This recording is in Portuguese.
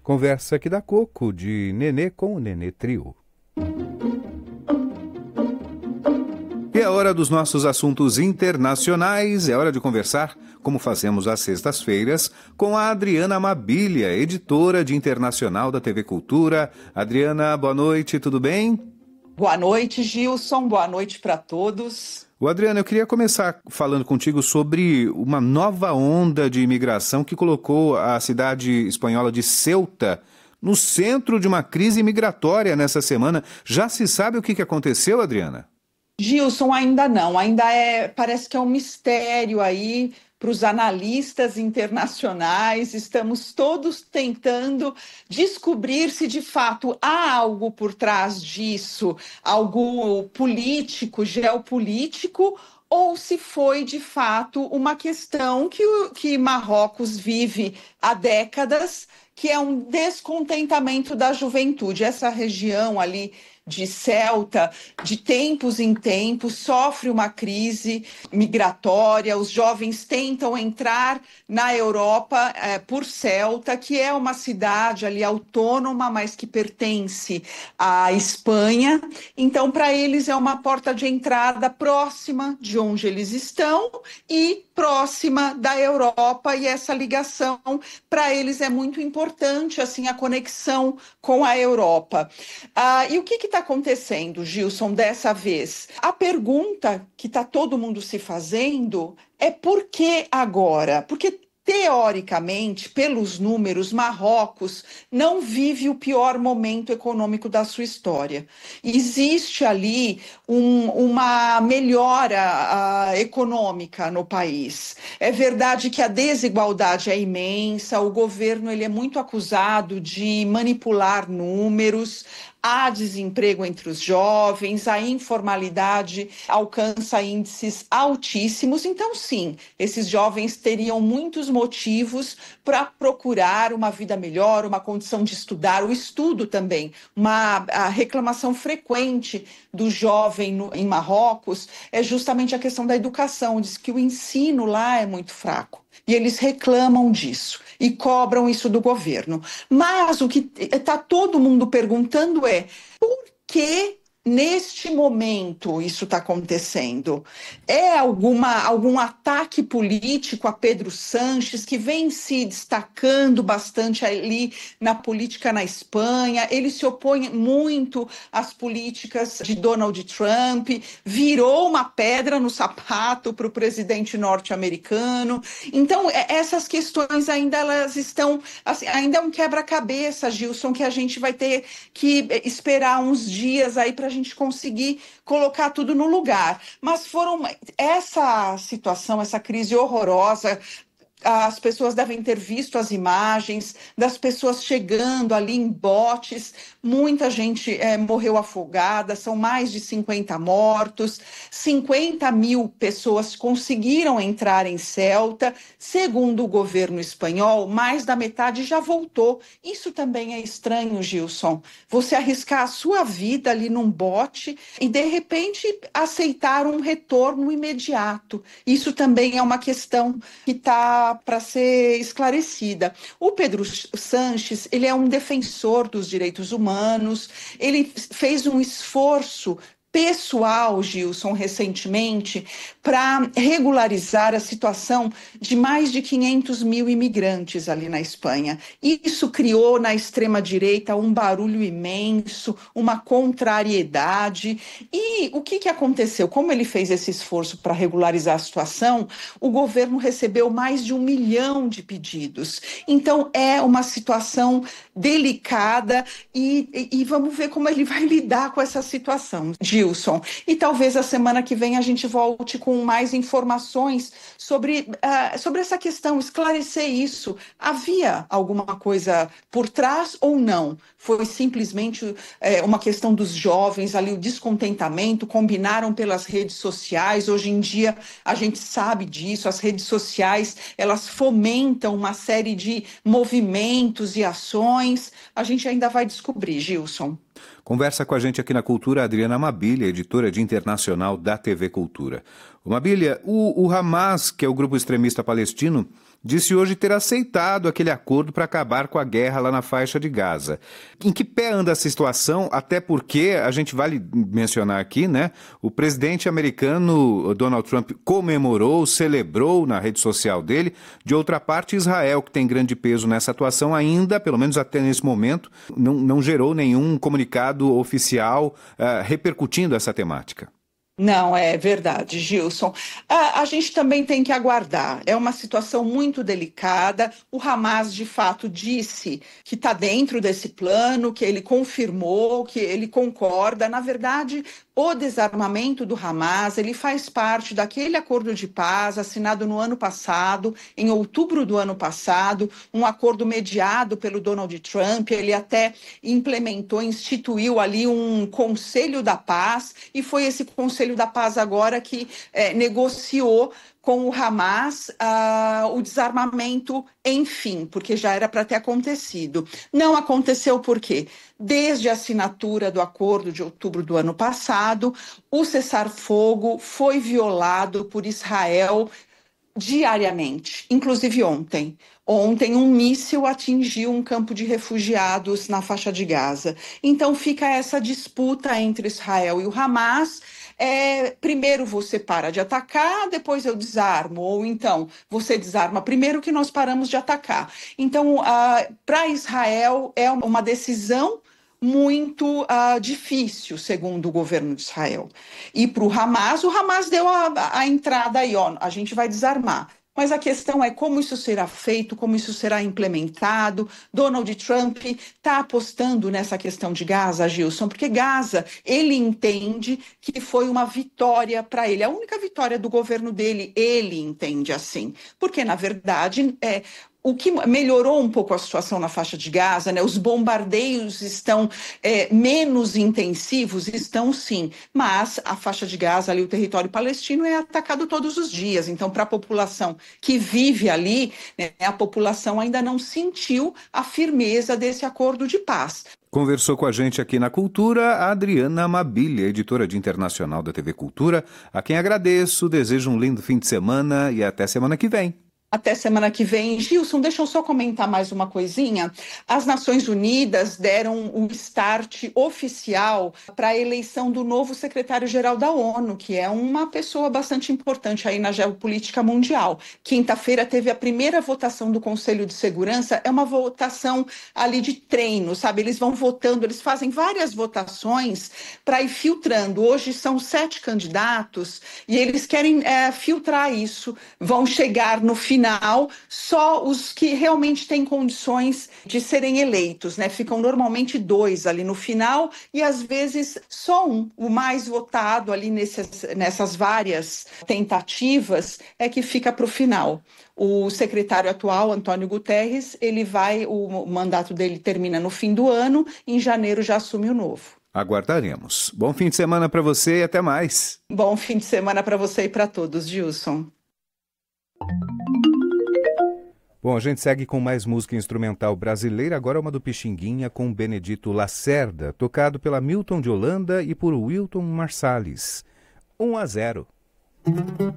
Conversa aqui da Coco, de Nenê com o Nenê Trio. E é hora dos nossos assuntos internacionais, é hora de conversar, como fazemos às sextas-feiras, com a Adriana Amabilia, editora de Internacional da TV Cultura. Adriana, boa noite, tudo bem? Boa noite, Gilson. Boa noite para todos. Adriana, eu queria começar falando contigo sobre uma nova onda de imigração que colocou a cidade espanhola de Ceuta no centro de uma crise migratória nessa semana. Já se sabe o que aconteceu, Adriana? Gilson, ainda não. Parece que é um mistério aí para os analistas internacionais. Estamos todos tentando descobrir se de fato há algo por trás disso, algo político, geopolítico, ou se foi de fato uma questão que Marrocos vive há décadas, que é um descontentamento da juventude. Essa região ali de Ceuta, de tempos em tempos, sofre uma crise migratória. Os jovens tentam entrar na Europa por Ceuta, que é uma cidade ali autônoma, mas que pertence à Espanha. Então, para eles é uma porta de entrada próxima de onde eles estão e próxima da Europa, e essa ligação para eles é muito importante, assim, a conexão com a Europa. E o que está acontecendo, Gilson, dessa vez? A pergunta que está todo mundo se fazendo é por que agora? Porque teoricamente, pelos números, Marrocos não vive o pior momento econômico da sua história. Existe ali uma melhora econômica no país. É verdade que a desigualdade é imensa, o governo ele é muito acusado de manipular números, há desemprego entre os jovens, a informalidade alcança índices altíssimos. Então, sim, esses jovens teriam muitos motivos para procurar uma vida melhor, uma condição de estudar, o estudo também. A reclamação frequente do jovem em Marrocos é justamente a questão da educação. Diz que o ensino lá é muito fraco. E eles reclamam disso e cobram isso do governo. Mas o que está todo mundo perguntando é por que neste momento isso está acontecendo? É algum ataque político a Pedro Sánchez, que vem se destacando bastante ali na política na Espanha? Ele se opõe muito às políticas de Donald Trump, virou uma pedra no sapato para o presidente norte-americano. Então, essas questões ainda elas estão, assim, ainda é um quebra-cabeça, Gilson, que a gente vai ter que esperar uns dias aí para a gente conseguir colocar tudo no lugar. Mas essa situação, essa crise horrorosa. As pessoas devem ter visto as imagens das pessoas chegando ali em botes, muita gente morreu afogada, são mais de 50 mortos, 50 mil pessoas conseguiram entrar em Ceuta, segundo o governo espanhol, mais da metade já voltou. Isso também é estranho, Gilson, você arriscar a sua vida ali num bote e de repente aceitar um retorno imediato. Isso também é uma questão que está para ser esclarecida. O Pedro Sánchez, ele é um defensor dos direitos humanos, ele fez um esforço pessoal, Gilson, recentemente, para regularizar a situação de mais de 500 mil imigrantes ali na Espanha. Isso criou na extrema-direita um barulho imenso, uma contrariedade. E o que aconteceu? Como ele fez esse esforço para regularizar a situação, o governo recebeu mais de 1 milhão de pedidos. Então, é uma situação delicada e vamos ver como ele vai lidar com essa situação, Gilson. E talvez a semana que vem a gente volte com mais informações sobre essa questão, esclarecer isso. Havia alguma coisa por trás ou não? Foi simplesmente uma questão dos jovens ali, o descontentamento, combinaram pelas redes sociais. Hoje em dia a gente sabe disso, as redes sociais, elas fomentam uma série de movimentos e ações. A gente ainda vai descobrir, Gilson. Conversa com a gente aqui na Cultura a Adriana Amabilia, editora de Internacional da TV Cultura. Amabilia, o Hamas, que é o grupo extremista palestino, disse hoje ter aceitado aquele acordo para acabar com a guerra lá na faixa de Gaza. Em que pé anda essa situação? Até porque, a gente vale mencionar aqui, né? O presidente americano Donald Trump comemorou, celebrou na rede social dele. De outra parte, Israel, que tem grande peso nessa atuação, ainda, pelo menos até nesse momento, não gerou nenhum comunicado oficial repercutindo essa temática. Não, é verdade, Gilson. A gente também tem que aguardar. É uma situação muito delicada. O Hamas, de fato, disse que está dentro desse plano, que ele confirmou, que ele concorda. Na verdade, o desarmamento do Hamas, ele faz parte daquele acordo de paz assinado no ano passado, em outubro do ano passado, um acordo mediado pelo Donald Trump. Ele até implementou, instituiu ali um Conselho da Paz, e foi esse Conselho da Paz agora que negociou com o Hamas o desarmamento, enfim, porque já era para ter acontecido. Não aconteceu por quê? Desde a assinatura do acordo de outubro do ano passado, o cessar-fogo foi violado por Israel diariamente, inclusive ontem. Ontem, um míssil atingiu um campo de refugiados na faixa de Gaza. Então, fica essa disputa entre Israel e o Hamas. Primeiro você para de atacar, depois eu desarmo. Ou então, você desarma primeiro que nós paramos de atacar. Então, para Israel, é uma decisão muito difícil, segundo o governo de Israel. E para o Hamas deu a entrada aí, ó, a gente vai desarmar. Mas a questão é como isso será feito, como isso será implementado. Donald Trump está apostando nessa questão de Gaza, Gilson, porque Gaza, ele entende que foi uma vitória para ele. A única vitória do governo dele, ele entende assim. Porque, na verdade, o que melhorou um pouco a situação na faixa de Gaza, né? Os bombardeios estão menos intensivos, estão sim, mas a faixa de Gaza, ali, o território palestino, é atacado todos os dias. Então, para a população que vive ali, né, a população ainda não sentiu a firmeza desse acordo de paz. Conversou com a gente aqui na Cultura a Adriana Amabilia, editora de internacional da TV Cultura, a quem agradeço, desejo um lindo fim de semana e até semana que vem. Até semana que vem. Gilson, deixa eu só comentar mais uma coisinha. As Nações Unidas deram o start oficial para a eleição do novo secretário-geral da ONU, que é uma pessoa bastante importante aí na geopolítica mundial. Quinta-feira teve a primeira votação do Conselho de Segurança, é uma votação ali de treino, sabe? Eles vão votando, eles fazem várias votações para ir filtrando. Hoje são 7 candidatos e eles querem filtrar isso, vão chegar no final só os que realmente têm condições de serem eleitos, né? Ficam normalmente 2 ali no final e às vezes só um, o mais votado ali nessas várias tentativas é que fica para o final. O secretário atual, Antônio Guterres, o mandato dele termina no fim do ano, em janeiro já assume o novo. Aguardaremos. Bom fim de semana para você e até mais. Bom fim de semana para você e para todos, Gilson. Bom, a gente segue com mais música instrumental brasileira, agora uma do Pixinguinha com Benedito Lacerda, tocado pela Milton de Holanda e por Wilton Marsalis. 1-0.